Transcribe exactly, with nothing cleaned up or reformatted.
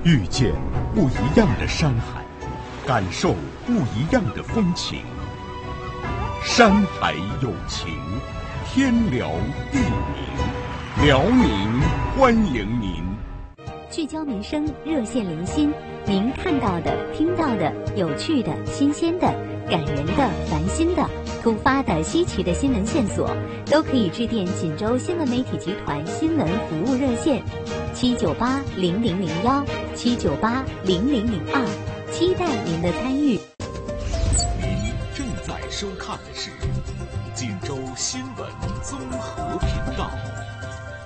遇见不一样的山海，感受不一样的风情。山海有情，天辽地宁，辽宁欢迎您。 聚焦民生，热线连心，您看到的、听到的、有趣的、新鲜的、感人的、烦心的、突发的、稀奇的新闻线索，都可以致电锦州新闻媒体集团新闻服务热线七九八零零零幺七九八零零零二，期待您的参与。 您正在收看的是锦州新闻综合频道。